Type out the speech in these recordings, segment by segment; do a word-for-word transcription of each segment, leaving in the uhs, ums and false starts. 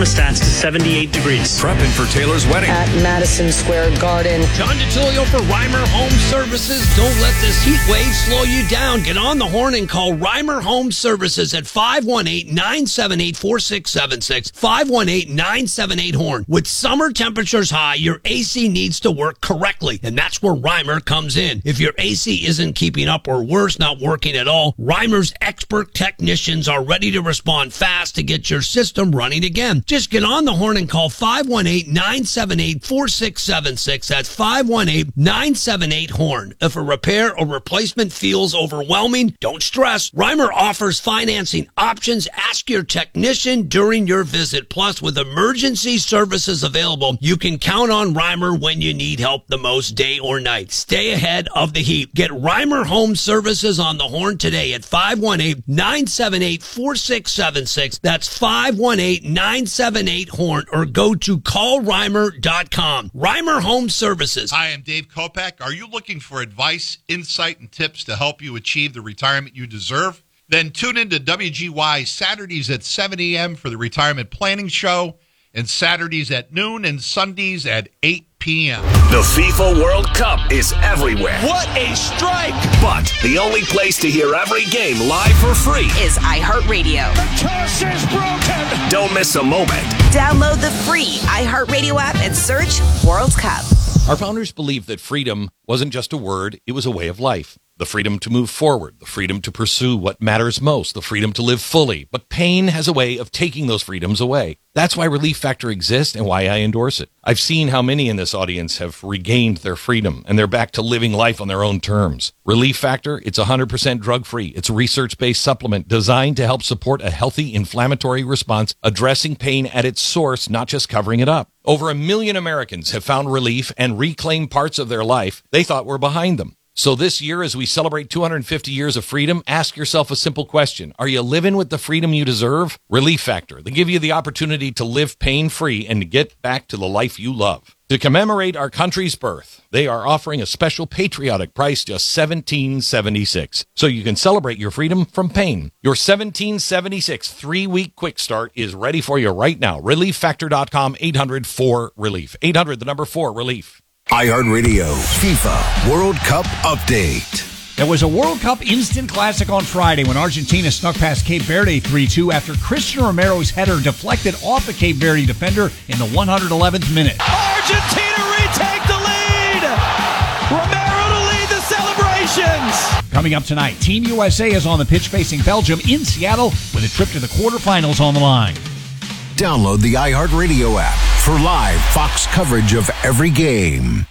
Thermostats to seventy-eight degrees. Prepping for Taylor's wedding. At Madison Square Garden. John DeTilio for Reimer Home Services. Don't let this heat wave slow you down. Get on the horn and call Reimer Home Services at five one eight, nine seven eight, four six seven six. five one eight, nine seven eight, horn. With summer temperatures high, your A C needs to work correctly, and that's where Reimer comes in. If your A C isn't keeping up or worse, not working at all, Reimer's expert technicians are ready to respond fast to get your system running again. Just get on the horn and call five one eight, nine seven eight, four six seven six. That's five one eight, nine seven eight, horn. If a repair or replacement feels overwhelming, don't stress. Reimer offers financing options. Ask your technician during your visit. Plus, with emergency services available, you can count on Reimer when you need help the most, day or night. Stay ahead of the heat. Get Reimer Home Services on the horn today at five one eight, nine seven eight, four six seven six. That's five one eight, nine seven eight, horn, or go to call reimer dot com. Reimer Home Services. Hi, I'm Dave Kopak. Are you looking for advice, insight, and tips to help you achieve the retirement you deserve? Then tune in to W G Y Saturdays at seven a.m. for the Retirement Planning Show, and Saturdays at noon and Sundays at eight p.m. The FIFA World Cup is everywhere. What a strike! But the only place to hear every game live for free is iHeartRadio. The toss is broken! Don't miss a moment. Download the free iHeartRadio app and search World Cup. Our founders believed that freedom wasn't just a word, it was a way of life. The freedom to move forward, the freedom to pursue what matters most, the freedom to live fully. But pain has a way of taking those freedoms away. That's why Relief Factor exists and why I endorse it. I've seen how many in this audience have regained their freedom, and they're back to living life on their own terms. Relief Factor, it's one hundred percent drug-free. It's a research-based supplement designed to help support a healthy inflammatory response, addressing pain at its source, not just covering it up. Over a million Americans have found relief and reclaimed parts of their life they thought were behind them. So this year, as we celebrate two hundred fifty years of freedom, ask yourself a simple question. Are you living with the freedom you deserve? Relief Factor. They give you the opportunity to live pain-free and to get back to the life you love. To commemorate our country's birth, they are offering a special patriotic price, just seventeen seventy-six. So you can celebrate your freedom from pain. Your seventeen seventy-six three-week quick start is ready for you right now. relief factor dot com, eight hundred four relief. eight hundred, the number four, relief. iHeartRadio FIFA World Cup Update. There was a World Cup instant classic on Friday when Argentina snuck past Cape Verde three two after Cristian Romero's header deflected off the Cape Verde defender in the one hundred eleventh minute. Argentina retake the lead! Romero to lead the celebrations! Coming up tonight, Team U S A is on the pitch facing Belgium in Seattle with a trip to the quarterfinals on the line. Download the iHeartRadio app for live Fox coverage of every game.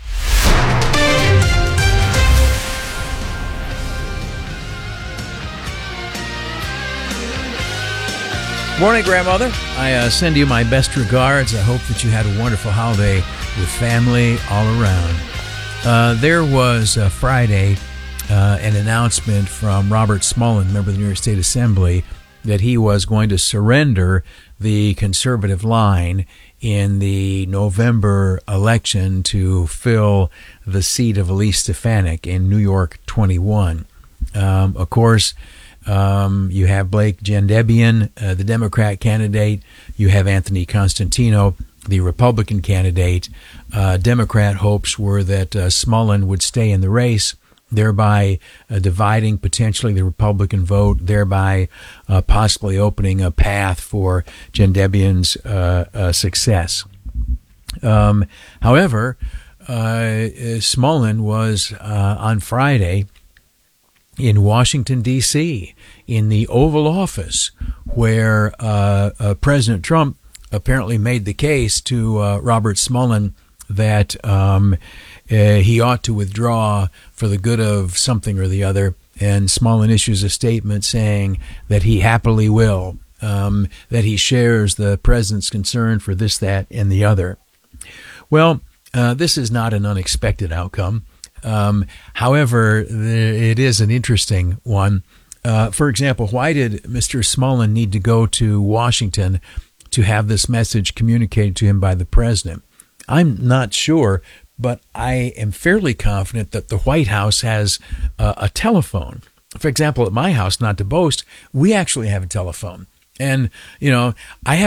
Morning, Grandmother. I uh, send you my best regards. I hope that you had a wonderful holiday with family all around. Uh, there was uh, Friday uh, an announcement from Robert Smullen, member of the New York State Assembly, that he was going to surrender the conservative line in the November election to fill the seat of Elise Stefanik in New York twenty-one. Um, of course, um, you have Blake Jandebian, uh, the Democrat candidate. You have Anthony Constantino, the Republican candidate. Uh, Democrat hopes were that uh, Smullen would stay in the race, thereby uh, dividing potentially the Republican vote, thereby uh, possibly opening a path for Jandebian's uh, uh, success. Um, however, uh, Smullen was uh, on Friday in Washington, D C, in the Oval Office, where uh, uh, President Trump apparently made the case to uh, Robert Smullen that um, uh, he ought to withdraw for the good of something or the other. And Smullen issues a statement saying that he happily will, um, that he shares the president's concern for this, that, and the other. Well, uh, this is not an unexpected outcome. Um, however, it is an interesting one. Uh, for example, why did Mister Smullen need to go to Washington to have this message communicated to him by the president? I'm not sure, but I am fairly confident that the White House has uh, a telephone. For example, at my house, not to boast, we actually have a telephone. And, you know, I have